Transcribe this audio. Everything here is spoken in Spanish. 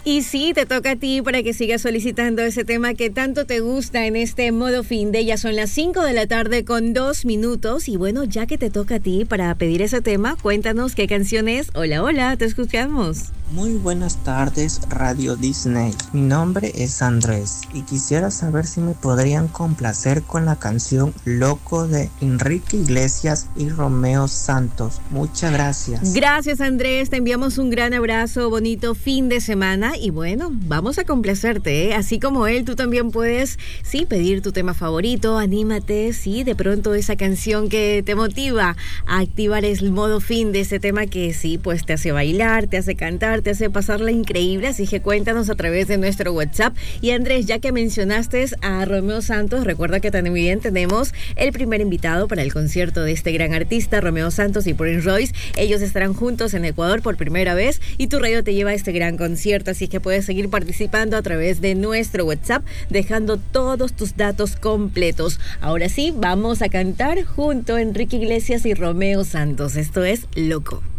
Y sí, te toca a ti para que sigas solicitando ese tema que tanto te gusta en este modo fin de. Ya son las 5 de la tarde con 2 minutos. Y bueno, ya que te toca a ti para pedir ese tema, cuéntanos qué canción es. Hola, hola, te escuchamos. Muy buenas tardes, Radio Disney. Mi nombre es Andrés y quisiera saber si me podrían complacer con la canción Loco de Enrique Iglesias y Romeo Santos. Muchas gracias. Gracias, Andrés. Te enviamos un gran abrazo, bonito fin de semana. Y bueno, vamos a complacerte, ¿eh? Así como él, tú también puedes, sí, pedir tu tema favorito. Anímate, sí, de pronto esa canción que te motiva a activar el modo fin de ese tema que sí, pues te hace bailar, te hace cantar, te hace pasarla increíble, así que cuéntanos a través de nuestro WhatsApp. Y Andrés, ya que mencionaste a Romeo Santos, recuerda que también tenemos el primer invitado para el concierto de este gran artista, Romeo Santos y Prince Royce. Ellos estarán juntos en Ecuador por primera vez y tu radio te lleva a este gran concierto, así que puedes seguir participando a través de nuestro WhatsApp, dejando todos tus datos completos. Ahora sí, vamos a cantar junto a Enrique Iglesias y Romeo Santos. Esto es Loco.